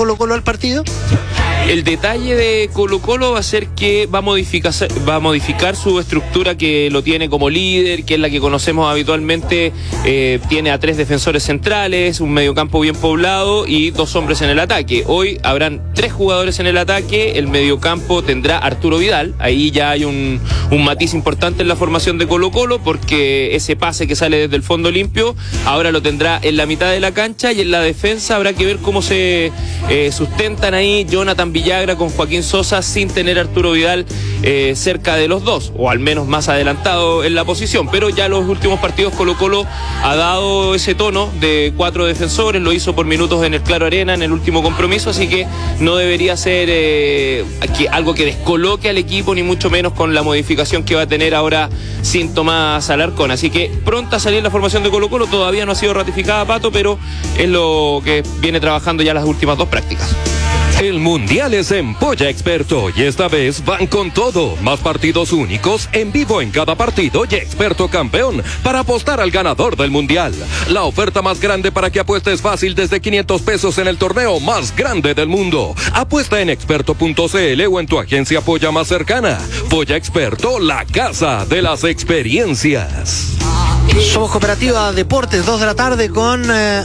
Colo-Colo al partido? El detalle de Colo-Colo va a ser que va a modificar su estructura, que lo tiene como líder, que es la que conocemos habitualmente. Tiene a 3 defensores centrales, un mediocampo bien poblado y 2 hombres en el ataque. Hoy habrán 3 jugadores en el ataque. El mediocampo tendrá Arturo Vidal. Ahí ya hay un matiz importante en la formación de Colo-Colo, porque ese pase que sale desde el fondo limpio ahora lo tendrá en la mitad de la cancha, y en la defensa habrá que ver cómo se sustentan ahí Jonathan Villagra con Joaquín Sosa, sin tener a Arturo Vidal cerca de los dos, o al menos más adelantado en la posición. Pero ya los últimos partidos Colo-Colo ha dado ese tono de 4 defensores, lo hizo por minutos en el Claro Arena en el último compromiso, así que no debería ser algo que descoloque al equipo, ni mucho menos con la modificación que va a tener ahora sin Tomás Alarcón. Así que pronta a salir la formación de Colo-Colo, todavía no ha sido ratificada, Pato, pero es lo que viene trabajando ya las últimas 2 prácticas. El Mundial es en Polla Experto y esta vez van con todo. Más partidos únicos, en vivo en cada partido y Experto campeón para apostar al ganador del Mundial. La oferta más grande para que apuestes fácil desde 500 pesos en el torneo más grande del mundo. Apuesta en experto.cl o en tu agencia Polla más cercana. Polla Experto, la casa de las experiencias. Somos Cooperativa Deportes, 2 de la tarde con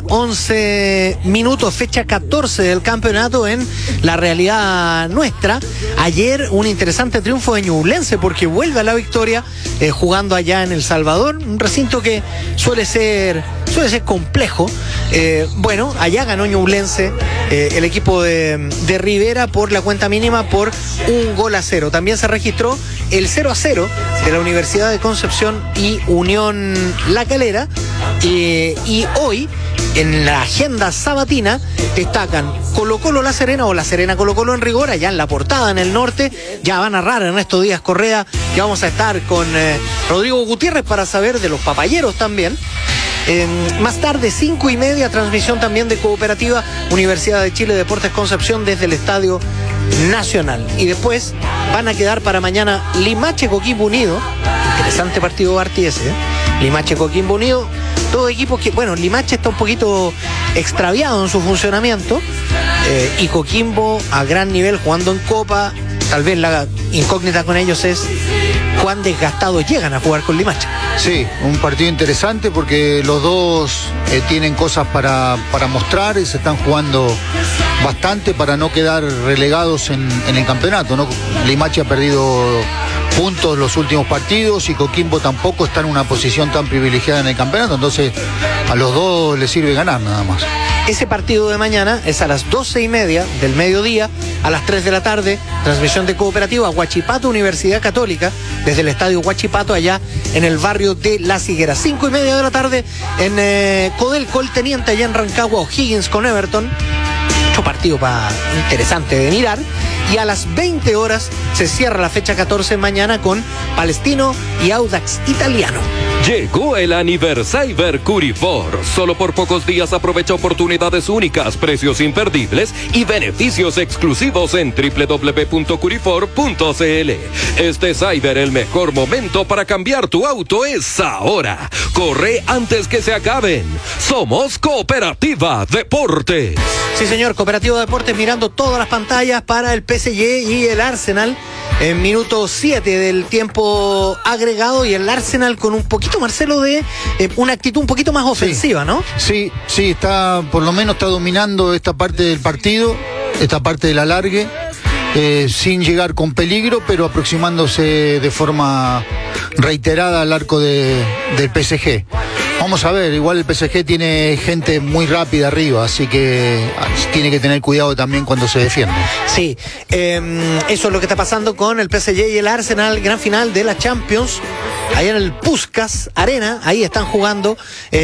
11 minutos, fecha 14 del campeonato en la realidad nuestra. Ayer un interesante triunfo de Ñublense, porque vuelve a la victoria jugando allá en El Salvador, un recinto que suele ser complejo. Bueno, allá ganó Ñublense, el equipo de Rivera, por la cuenta mínima, por 1-0. También se registró el 0-0 de la Universidad de Concepción y Unión La Calera, y hoy en la agenda sabatina destacan Colo-Colo La Serena, o La Serena Colo-Colo en rigor, allá en La Portada, en el norte. Ya va a narrar Ernesto Díaz Correa, que vamos a estar con Rodrigo Gutiérrez para saber de los papayeros también. Más tarde, 5:30, transmisión también de Cooperativa Universidad de Chile Deportes Concepción desde el Estadio Nacional. Y después van a quedar para mañana Limache-Coquimbo Unido. Interesante partido Barti ese, Limache-Coquimbo Unido. Dos equipos que, bueno, Limache está un poquito extraviado en su funcionamiento, y Coquimbo a gran nivel jugando en Copa. Tal vez la incógnita con ellos es cuán desgastados llegan a jugar con Limache. Sí, un partido interesante porque los dos tienen cosas para mostrar y se están jugando bastante para no quedar relegados en el campeonato, ¿no? Limache ha perdido puntos los últimos partidos y Coquimbo tampoco está en una posición tan privilegiada en el campeonato, entonces a los dos les sirve ganar nada más. Ese partido de mañana es a las 12:30 del mediodía, a las 3 de la tarde, transmisión de Cooperativa Huachipato Universidad Católica, desde el estadio Huachipato, allá en el barrio de Las Higueras. 5:30 de la tarde en Codelco, el Teniente, allá en Rancagua, O'Higgins con Everton. Mucho partido interesante de mirar. Y a las 20 horas se cierra la fecha 14 mañana con Palestino y Audax Italiano. Llegó el Aniversario Curifor. Solo por pocos días aprovecha oportunidades únicas, precios imperdibles y beneficios exclusivos en www.curifor.cl. Este Cyber, el mejor momento para cambiar tu auto es ahora. Corre antes que se acaben. Somos Cooperativa Deportes. Sí, señor, Cooperativa Deportes mirando todas las pantallas para el PSG y el Arsenal. En minuto 7 del tiempo agregado, y el Arsenal con un poquito, Marcelo, de una actitud un poquito más ofensiva, ¿no? Sí, por lo menos está dominando esta parte del partido, esta parte del alargue, sin llegar con peligro, pero aproximándose de forma reiterada al arco del PSG. Vamos a ver, igual el PSG tiene gente muy rápida arriba, así que tiene que tener cuidado también cuando se defiende. Sí, eso es lo que está pasando con el PSG y el Arsenal, gran final de la Champions, allá en el Puskás Arena, ahí están jugando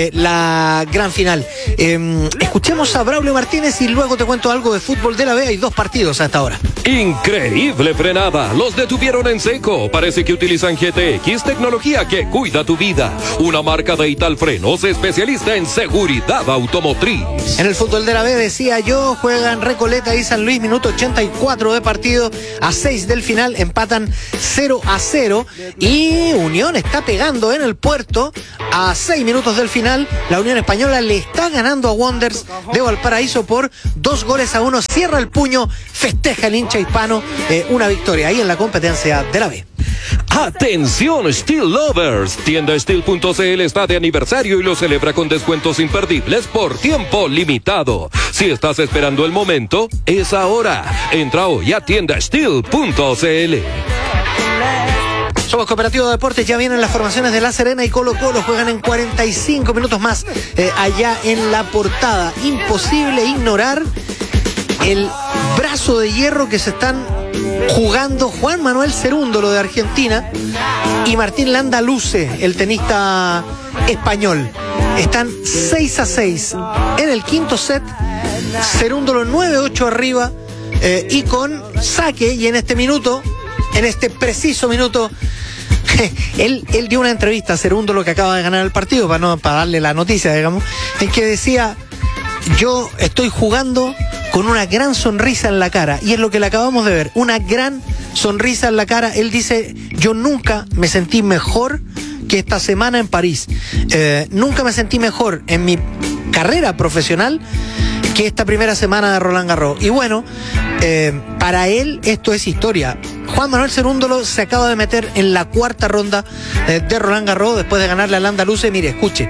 la gran final. Escuchemos a Braulio Martínez y luego te cuento algo de fútbol de la B, hay 2 partidos hasta ahora. Increíble frenada, los detuvieron en seco. Parece que utilizan GTX, tecnología que cuida tu vida. Una marca de Italfrenos especialista en seguridad automotriz. En el fútbol de la B, decía yo, juegan Recoleta y San Luis, minuto 84 de partido, a 6 del final, empatan 0-0 y Unión está pegando en el Puerto a 6 minutos del final. La Unión Española le está ganando a Wanderers de Valparaíso por 2-1. Cierra el puño, festeja el hincha hispano, una victoria ahí en la competencia de la B. Atención Steel Lovers, tienda Steel.cl está de aniversario y lo celebra con descuentos imperdibles por tiempo limitado. Si estás esperando el momento, es ahora. Entra hoy a tienda Steel.cl. Somos Cooperativo de Deportes, ya vienen las formaciones de La Serena y Colo Colo, juegan en 45 minutos más allá en La Portada. Imposible ignorar el brazo de hierro que se están jugando Juan Manuel Cerúndolo de Argentina y Martín Landaluce, el tenista español. Están 6-6 en el quinto set, Cerúndolo 9-8 arriba y con saque, y en este minuto, en este preciso minuto, él dio una entrevista a Cerúndolo, que acaba de ganar el partido, para darle la noticia, digamos, en que decía: yo estoy jugando con una gran sonrisa en la cara, y es lo que le acabamos de ver, una gran sonrisa en la cara. Él dice: yo nunca me sentí mejor que esta semana en París, nunca me sentí mejor en mi carrera profesional que esta primera semana de Roland Garros. Y bueno, para él esto es historia. Juan Manuel Cerúndolo se acaba de meter en la cuarta ronda de Roland Garros después de ganarle a Landaluce. Mire, escuche: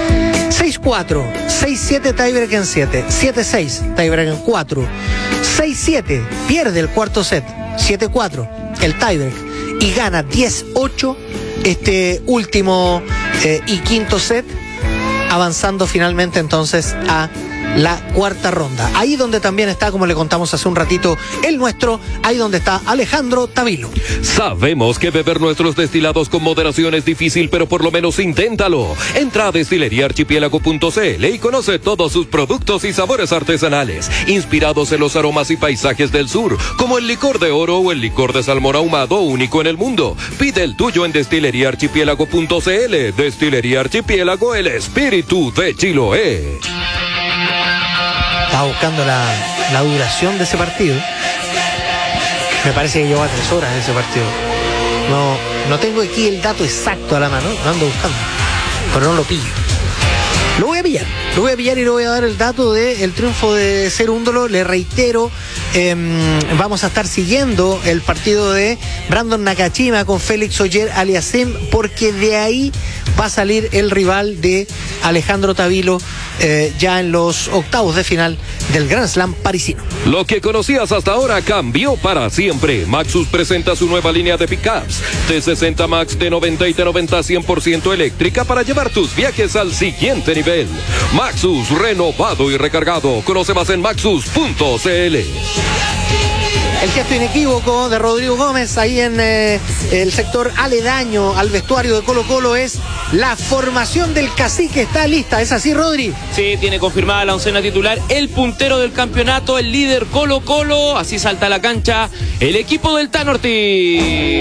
6-4, 6-7 tiebreak en 7, 7-6 tiebreak en 4, 6-7 pierde el cuarto set, 7-4 el tiebreak y gana 10-8 este último y quinto set, avanzando finalmente entonces a la cuarta ronda. Ahí donde también está, como le contamos hace un ratito, el nuestro, ahí donde está Alejandro Tavilo. Sabemos que beber nuestros destilados con moderación es difícil, pero por lo menos inténtalo. Entra a destilleriaarchipiélago.cl y conoce todos sus productos y sabores artesanales, inspirados en los aromas y paisajes del sur, como el licor de oro o el licor de salmón ahumado, único en el mundo. Pide el tuyo en destilleriaarchipiélago.cl. Destilería Archipiélago, el espíritu de Chiloé. Estaba buscando la duración de ese partido. Me parece que llevó a 3 horas ese partido. No tengo aquí el dato exacto a la mano, lo ando buscando, pero no lo pillo. Lo voy a pillar y le voy a dar el dato del triunfo de Cerúndolo. Le reitero, vamos a estar siguiendo el partido de Brandon Nakashima con Félix Auger-Aliassime, porque de ahí va a salir el rival de Alejandro Tavilo ya en los octavos de final del Grand Slam parisino. Lo que conocías hasta ahora cambió para siempre. Maxus presenta su nueva línea de pickups T60 Max, T90 y T90 100% eléctrica para llevar tus viajes al siguiente nivel. Maxus, renovado y recargado. Conoce más en maxus.cl. El gesto inequívoco de Rodrigo Gómez ahí en el sector aledaño al vestuario de Colo Colo es: la formación del Cacique está lista. ¿Es así, Rodri? Sí, tiene confirmada la oncena titular, el puntero del campeonato, el líder Colo Colo. Así salta a la cancha el equipo del Tano Ortiz.